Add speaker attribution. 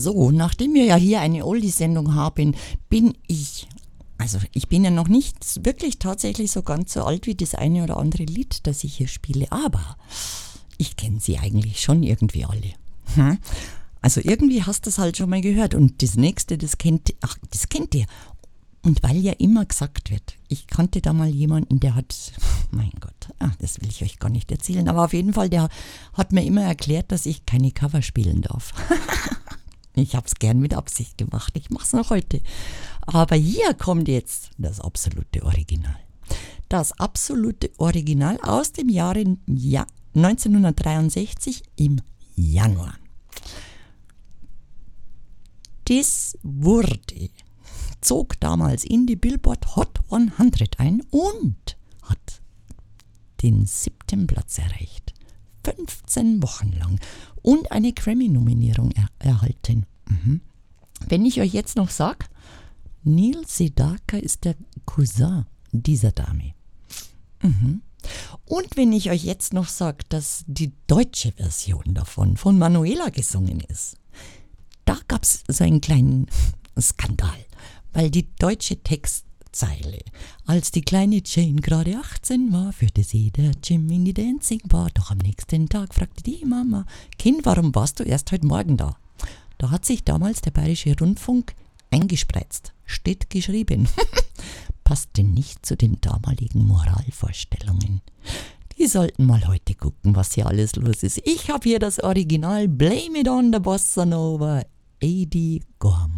Speaker 1: So, nachdem wir ja hier eine Oldie-Sendung haben, ich bin ja noch nicht wirklich tatsächlich so ganz so alt wie das eine oder andere Lied, das ich hier spiele, aber ich kenne sie eigentlich schon irgendwie alle. Also irgendwie hast du das halt schon mal gehört und das nächste, das kennt ihr. Und weil ja immer gesagt wird, ich kannte da mal jemanden, der hat, mein Gott, das will ich euch gar nicht erzählen, aber auf jeden Fall, der hat mir immer erklärt, dass ich keine Cover spielen darf. Ich habe es gern mit Absicht gemacht, ich mache es noch heute. Aber hier kommt jetzt das absolute Original. Das absolute Original aus dem Jahre 1963 im Januar. Das zog damals in die Billboard Hot 100 ein und hat den 7. Platz erreicht. 15 Wochen lang und eine Grammy-Nominierung erhalten. Wenn ich euch jetzt noch sage, Neil Sedaka ist der Cousin dieser Dame. Und wenn ich euch jetzt noch sage, dass die deutsche Version davon von Manuela gesungen ist, da gab es so einen kleinen Skandal, weil die deutsche Textzeile, als die kleine Jane gerade 18 war, führte sie der Jim in die Dancing Bar. Doch am nächsten Tag fragte die Mama, Kind, warum warst du erst heute Morgen da? Da hat sich damals der Bayerische Rundfunk eingespreizt. Steht geschrieben. Passte nicht zu den damaligen Moralvorstellungen. Die sollten mal heute gucken, was hier alles los ist. Ich habe hier das Original Blame It on the Bossa Nova, Eddie Gorman.